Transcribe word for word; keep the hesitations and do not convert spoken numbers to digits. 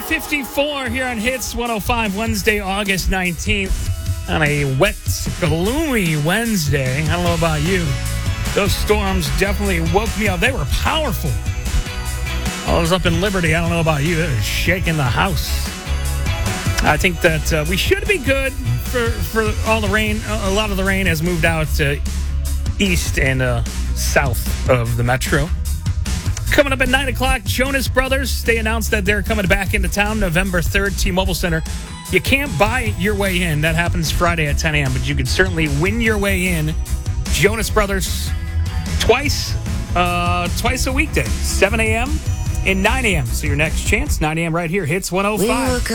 fifty-four here on Hits one oh five, Wednesday, August nineteenth. On a wet, gloomy Wednesday. I don't know about you. Those storms definitely woke me up. They were powerful. I was up in Liberty. I don't know about you. They were shaking the house. I think that uh, we should be good for, for all the rain. A lot of the rain has moved out to east and uh, south of the metro. Coming up at nine o'clock, Jonas Brothers. They announced that they're coming back into town November third, T-Mobile Center. You can't buy your way in. That happens Friday at ten a.m., but you can certainly win your way in. Jonas Brothers twice, uh, twice a weekday, seven a.m. and nine a.m. So your next chance, nine a.m. right here, Hits one oh five.